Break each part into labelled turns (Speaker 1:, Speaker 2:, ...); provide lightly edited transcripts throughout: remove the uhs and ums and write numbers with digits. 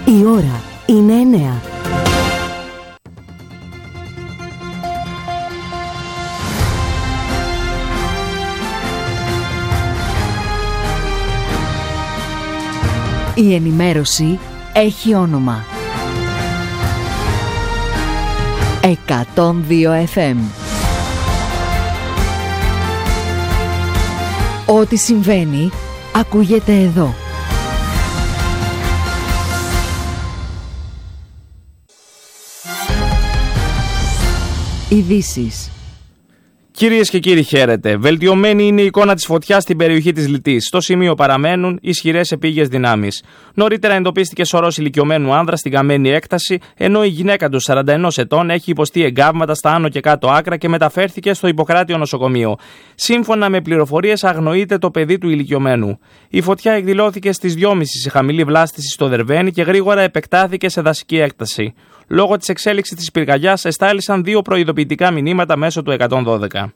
Speaker 1: Η ώρα είναι 9. Η ενημέρωση έχει όνομα. 102 FM. Ό,τι συμβαίνει, ακούγεται εδώ. Ειδήσεις.
Speaker 2: Κυρίες και κύριοι, χαίρετε. Βελτιωμένη είναι η εικόνα της φωτιάς στην περιοχή της Λυτής. Στο σημείο παραμένουν ισχυρές επίγειες δυνάμεις. Νωρίτερα εντοπίστηκε σωρός ηλικιωμένου άνδρα στην καμένη έκταση, ενώ η γυναίκα του 41 ετών έχει υποστεί εγκάβματα στα άνω και κάτω άκρα και μεταφέρθηκε στο Ιπποκράτειο νοσοκομείο. Σύμφωνα με πληροφορίες, αγνοείται το παιδί του ηλικιωμένου. Η φωτιά εκδηλώθηκε στις 2.30 σε χαμηλή βλάστηση στο Δερβένι και γρήγορα επεκτάθηκε σε δασική έκταση. Λόγω της εξέλιξης της πυρκαγιάς, εστάλησαν 2 προειδοποιητικά μηνύματα μέσω του 112.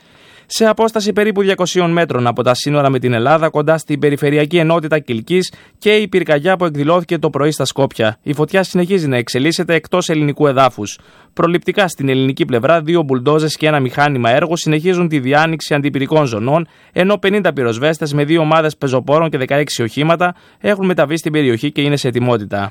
Speaker 2: Σε απόσταση περίπου 200 μέτρων από τα σύνορα με την Ελλάδα, κοντά στην περιφερειακή ενότητα Κιλκής, και η πυρκαγιά που εκδηλώθηκε το πρωί στα Σκόπια. Η φωτιά συνεχίζει να εξελίσσεται εκτός ελληνικού εδάφους. Προληπτικά στην ελληνική πλευρά, 2 μπουλντόζες και ένα μηχάνημα έργου συνεχίζουν τη διάνοιξη αντιπυρικών ζωνών, ενώ 50 πυροσβέστες με 2 ομάδες πεζοπόρων και 16 οχήματα έχουν μεταβεί στην περιοχή και είναι σε ετοιμότητα.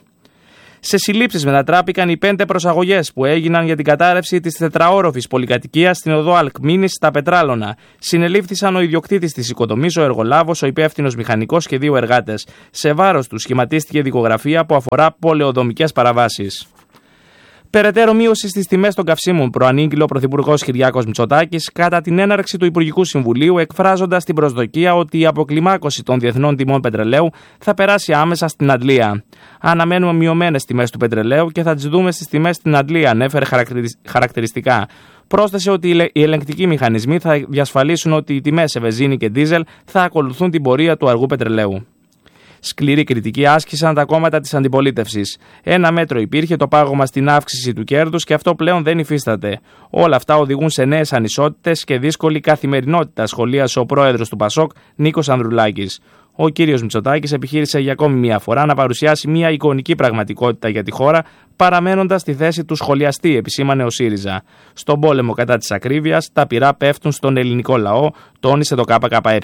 Speaker 2: Σε συλλήψεις μετατράπηκαν οι 5 προσαγωγές που έγιναν για την κατάρρευση της τετραόροφης πολυκατοικίας στην οδό Αλκμίνης στα Πετράλωνα. Συνελήφθησαν ο ιδιοκτήτης της οικοδομής, ο εργολάβος, ο υπεύθυνος μηχανικός και 2 εργάτες. Σε βάρος τους σχηματίστηκε δικογραφία που αφορά πολεοδομικές παραβάσεις. Περαιτέρω μείωση στις τιμές των καυσίμων προανήγγειλε ο Πρωθυπουργός Κυριάκος Μητσοτάκης κατά την έναρξη του Υπουργικού Συμβουλίου, εκφράζοντας την προσδοκία ότι η αποκλιμάκωση των διεθνών τιμών πετρελαίου θα περάσει άμεσα στην Αντλία. Αναμένουμε μειωμένες τιμές του πετρελαίου και θα τις δούμε στις τιμές στην Αντλία, ανέφερε χαρακτηριστικά. Πρόσθεσε ότι οι ελεγκτικοί μηχανισμοί θα διασφαλίσουν ότι οι τιμές σε βενζίνη και ντίζελ θα ακολουθούν την πορεία του αργού πετρελαίου. Σκληρή κριτική άσκησαν τα κόμματα της αντιπολίτευσης. Ένα μέτρο υπήρχε, το πάγωμα στην αύξηση του κέρδους, και αυτό πλέον δεν υφίσταται. Όλα αυτά οδηγούν σε νέες ανισότητες και δύσκολη καθημερινότητα, σχολίασε ο πρόεδρος του Πασόκ, Νίκος Ανδρουλάκης. Ο κύριος Μητσοτάκης επιχείρησε για ακόμη μια φορά να παρουσιάσει μια εικονική πραγματικότητα για τη χώρα, παραμένοντας στη θέση του σχολιαστή, επισήμανε ο ΣΥΡΙΖΑ. Στον πόλεμο κατά της ακρίβειας, τα πυρά πέφτουν στον ελληνικό λαό, τόνισε το ΚΚΕ.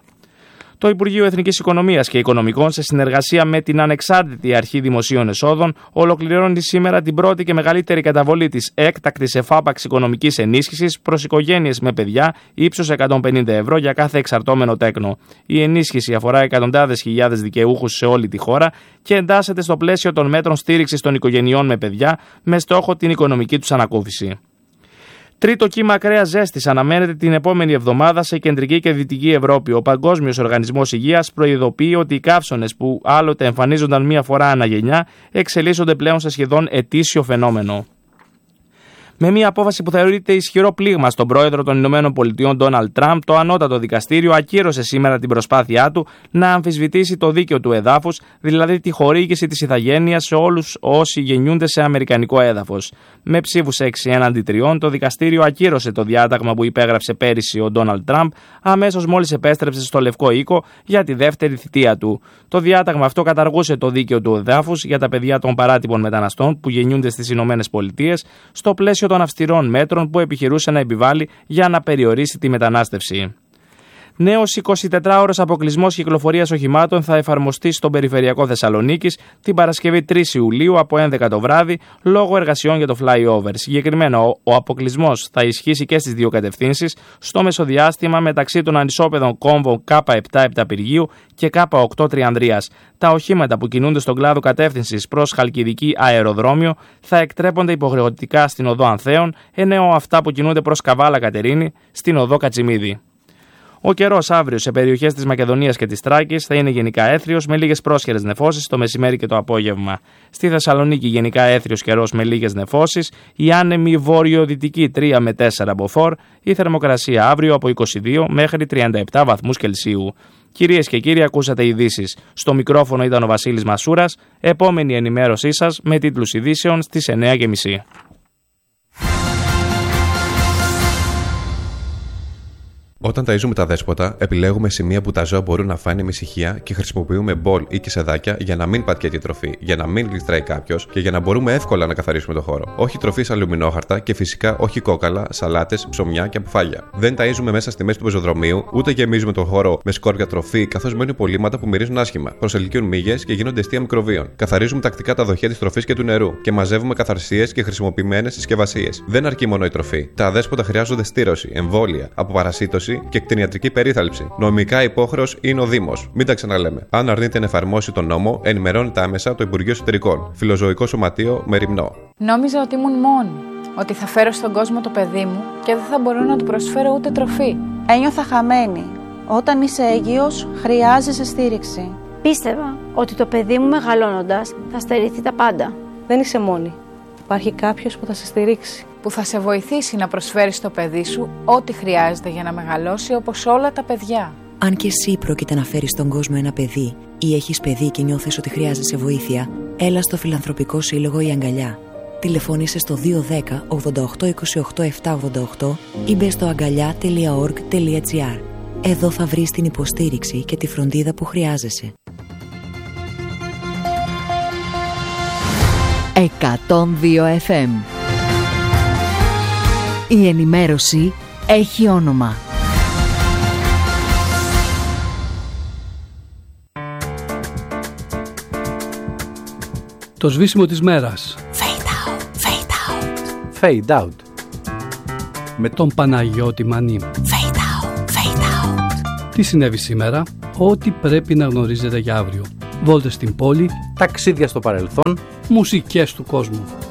Speaker 2: Το Υπουργείο Εθνικής Οικονομίας και Οικονομικών, σε συνεργασία με την Ανεξάρτητη Αρχή Δημοσίων Εσόδων, ολοκληρώνει σήμερα την πρώτη και μεγαλύτερη καταβολή της έκτακτης εφάπαξ οικονομικής ενίσχυσης προς οικογένειες με παιδιά, ύψους 150 ευρώ για κάθε εξαρτώμενο τέκνο. Η ενίσχυση αφορά εκατοντάδες χιλιάδες δικαιούχους σε όλη τη χώρα και εντάσσεται στο πλαίσιο των μέτρων στήριξης των οικογενειών με παιδιά, με στόχο την οικονομική τους ανακούφιση. Τρίτο κύμα ακραίας ζέστης αναμένεται την επόμενη εβδομάδα σε κεντρική και δυτική Ευρώπη. Ο Παγκόσμιος Οργανισμός Υγείας προειδοποιεί ότι οι καύσωνες που άλλοτε εμφανίζονταν μία φορά ανά γενιά εξελίσσονται πλέον σε σχεδόν ετήσιο φαινόμενο. Με μια απόφαση που θεωρείται ισχυρό πλήγμα στον πρόεδρο των ΗΠΑ, Ντόναλντ Τραμπ, το ανώτατο δικαστήριο ακύρωσε σήμερα την προσπάθειά του να αμφισβητήσει το δίκαιο του εδάφους, δηλαδή τη χορήγηση της ηθαγένειας σε όλους όσοι γεννιούνται σε αμερικανικό έδαφος. Με ψήφους 6-3, το δικαστήριο ακύρωσε το διάταγμα που υπέγραψε πέρυσι ο Ντόναλντ Τραμπ, αμέσως μόλις επέστρεψε στο Λευκό Οίκο για τη δεύτερη θητεία του. Το διάταγμα αυτό καταργούσε το δίκαιο του εδάφους για τα παιδιά των παράτυπων μεταναστών που γεννιούνται στις ΗΠΑ, στο πλαίσιο των αυστηρών μέτρων που επιχειρούσε να επιβάλλει για να περιορίσει τη μετανάστευση. Νέος 24ωρος αποκλεισμός κυκλοφορίας οχημάτων θα εφαρμοστεί στον περιφερειακό Θεσσαλονίκης την Παρασκευή 3 Ιουλίου από 11 το βράδυ, λόγω εργασιών για το flyover. Συγκεκριμένα, ο αποκλεισμός θα ισχύσει και στις δύο κατευθύνσεις, στο μεσοδιάστημα μεταξύ των ανισόπεδων κόμβων K7 Επταπηργίου και K8 Τριανδρίας. Τα οχήματα που κινούνται στον κλάδο κατεύθυνσης προς Χαλκιδική αεροδρόμιο θα εκτρέπονται υποχρεωτικά στην οδό Ανθέων, ενώ αυτά που κινούνται προς Καβάλα Κατερίνη στην οδό Κατσιμίδη. Ο καιρός αύριο σε περιοχές της Μακεδονίας και της Θράκης θα είναι γενικά έθριος με λίγες πρόσχερες νεφώσεις το μεσημέρι και το απόγευμα. Στη Θεσσαλονίκη γενικά έθριος καιρός με λίγες νεφώσεις, η άνεμη βόρειο-δυτική 3 με 4 μποφόρ, η θερμοκρασία αύριο από 22 μέχρι 37 βαθμούς Κελσίου. Κυρίες και κύριοι, ακούσατε ειδήσεις. Στο μικρόφωνο ήταν ο Βασίλης Μασούρας. Επόμενη ενημέρωσή σας με τίτλους ειδήσεων στις 9:30.
Speaker 3: Όταν ταΐζουμε τα δέσποτα, επιλέγουμε σημεία που τα ζώα μπορούν να φάνε με ησυχία και χρησιμοποιούμε μπολ ή κισεδάκια για να μην πατιέται η τροφή, για να μην γλιστράει κάποιος και για να μπορούμε εύκολα να καθαρίσουμε το χώρο. Όχι τροφή σε αλουμινόχαρτα και φυσικά όχι κόκαλα, σαλάτες, ψωμιά και αποφάγια. Δεν ταΐζουμε μέσα στη μέση του πεζοδρομίου, ούτε γεμίζουμε τον χώρο με σκόρπια τροφή, καθώς μένουν υπολείμματα που μυρίζουν άσχημα, προσελκύουν μύγες και γίνονται αιστεία μικροβίων. Καθαρίζουμε τακτικά τα δοχεία της τροφής και του νερού και μαζεύουμε καθαρσίες και χρησιμοποιημένες συσκευασίες. Δεν αρκεί μόνο η τροφή. Τα αδέσποτα χρειάζονται στήρωση, εμβόλια, αποπαρασίτωση και κτηνιατρική περίθαλψη. Νομικά υπόχρεος είναι ο Δήμος. Μην τα ξαναλέμε. Αν αρνείται να εφαρμόσει τον νόμο, ενημερώνεται άμεσα το Υπουργείο Εσωτερικών. Φιλοζωικό Σωματείο Μεριμνό.
Speaker 4: Νόμιζα ότι ήμουν μόνη. Ότι θα φέρω στον κόσμο το παιδί μου και δεν θα μπορώ να του προσφέρω ούτε τροφή.
Speaker 5: Ένιωθα χαμένη. Όταν είσαι έγκυος, χρειάζεσαι στήριξη.
Speaker 6: Πίστευα ότι το παιδί μου μεγαλώνοντας θα στερηθεί τα πάντα.
Speaker 7: Δεν είσαι μόνη. Υπάρχει κάποιος που θα σε στηρίξει.
Speaker 4: Που θα σε βοηθήσει να προσφέρεις στο παιδί σου ό,τι χρειάζεται για να μεγαλώσει όπως όλα τα παιδιά.
Speaker 1: Αν και εσύ πρόκειται να φέρεις στον κόσμο ένα παιδί ή έχεις παιδί και νιώθεις ότι χρειάζεσαι βοήθεια, έλα στο Φιλανθρωπικό Σύλλογο Η Αγκαλιά. Τηλεφώνησε στο 210 88 28 788 ή μπες στο αγκαλιά.org.gr. Εδώ θα βρεις την υποστήριξη και τη φροντίδα που χρειάζεσαι. 102 FM. Η ενημέρωση έχει όνομα.
Speaker 8: Το σβήσιμο της μέρας.
Speaker 1: Fade out, fade out.
Speaker 9: Fade out.
Speaker 8: Με τον Παναγιώτη Μανή.
Speaker 1: Fade out, fade out.
Speaker 8: Τι συνέβη σήμερα, ό,τι πρέπει να γνωρίζετε για αύριο. Βόλτες στην πόλη,
Speaker 9: ταξίδια στο παρελθόν,
Speaker 8: μουσικές του κόσμου.